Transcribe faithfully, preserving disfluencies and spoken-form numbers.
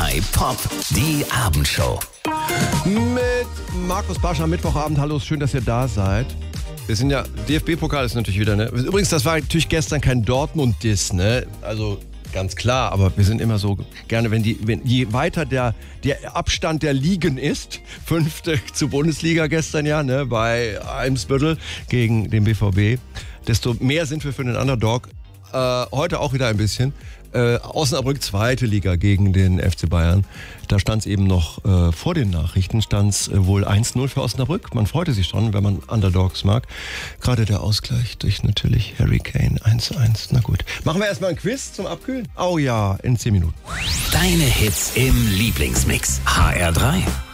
drei Pop, die Abendshow. Mit Markus Barsch am Mittwochabend. Hallo, schön, dass ihr da seid. Wir sind ja, D F B-Pokal ist natürlich wieder, ne? Übrigens, das war natürlich gestern kein Dortmund-Diss, ne? Also ganz klar, aber wir sind immer so gerne, wenn die, wenn je weiter der, der Abstand der Ligen ist, fünfte zur Bundesliga gestern ja, ne? Bei Eimsbüttel gegen den B V B, desto mehr sind wir für den Underdog. Äh, heute auch wieder ein bisschen. Äh, Osnabrück, zweite Liga gegen den F C Bayern. Da stand es eben noch äh, vor den Nachrichten, stand es äh, wohl eins null für Osnabrück. Man freute sich schon, wenn man Underdogs mag. Gerade der Ausgleich durch natürlich Harry Kane eins eins. Na gut. Machen wir erstmal ein Quiz zum Abkühlen? Oh ja, in zehn Minuten. Deine Hits im Lieblingsmix. H R drei.